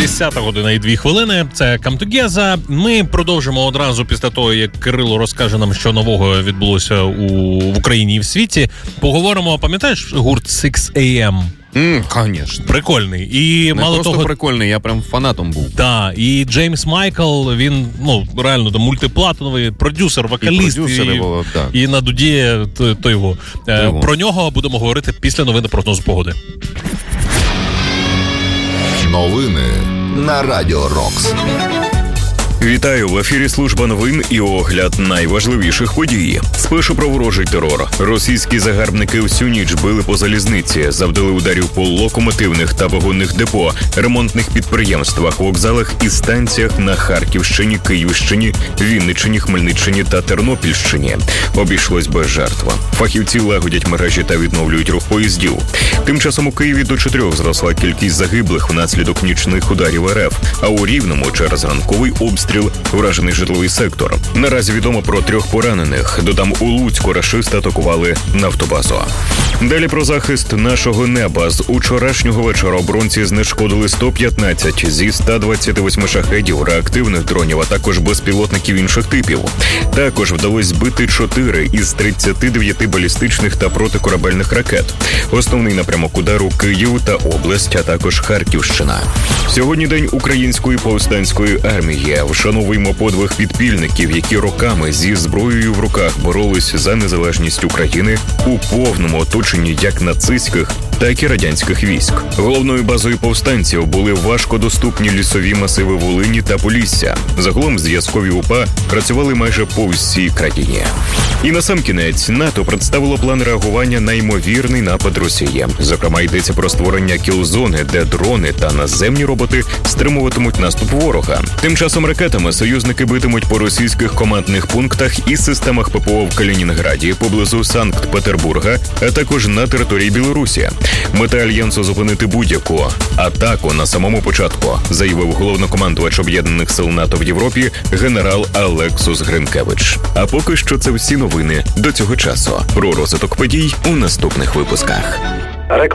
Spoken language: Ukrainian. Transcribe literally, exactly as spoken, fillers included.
десята година і дві хвилини. Це Come Together. Ми продовжимо одразу після того, як Кирило розкаже нам, що нового відбулося у, в Україні і в світі. Поговоримо, пам'ятаєш гурт сікс ей ем? Mm, конечно. Прикольний. І Не мало просто того, прикольний, я прям фанатом був. Так, і Джеймс Майкл, він, ну, реально, там, мультиплатиновий продюсер, вокаліст. І продюсер і, його, так. І на дуді то, то його. Е, про нього будемо говорити після новини прогнозу погоди. Новини на Радіо Рокс. Вітаю, в ефірі служба новин і огляд найважливіших подій. Спершу про ворожий терор. Російські загарбники всю ніч били по залізниці, завдали ударів по локомотивних та вагонних депо, ремонтних підприємствах, вокзалах і станціях на Харківщині, Київщині, Вінниччині, Хмельниччині та Тернопільщині. Обійшлось без жертв. Фахівці лагодять мережі та відновлюють рух поїздів. Тим часом у Києві до чотирьох зросла кількість загиблих внаслідок нічних ударів РФ, а у Рівному через ранковий обстріл вражений житловий сектор. Наразі відомо про трьох поранених. Додам, у Луцьку рашисти атакували нафтобазу. Далі про захист нашого неба. З учорашнього вечора оборонці знешкодили сто п'ятнадцять зі ста двадцяти восьми шахедів, реактивних дронів, а також безпілотників інших типів. Також вдалося збити чотири із тридцяти дев'яти балістичних та протикорабельних ракет. Основний напрямок удару – Київ та область, а також Харківщина. Сьогодні день Української повстанської армії. Вшановуємо подвиг підпільників, які роками зі зброєю в руках боролись за незалежність України у повному оточенні як нацистських, так і радянських військ. Головною базою повстанців були важкодоступні лісові масиви Волині та Полісся. Загалом зв'язкові УПА працювали майже по всій країні. І насамкінець НАТО представило план реагування на ймовірний напад Росії. Зокрема, йдеться про створення кіл-зони, де дрони та наземні роботи стримуватимуть наступ ворога. Тим часом ракетами союзники битимуть по російських командних пунктах і системах ППО в Калінінграді, поблизу Санкт-Петербурга, а також на території Білорусі. Мета Альянсу – зупинити будь-яку атаку на самому початку, заявив головнокомандувач Об'єднаних сил НАТО в Європі генерал Алексус Гринкевич. А поки що це всі новини до цього часу. Про розвиток подій у наступних випусках.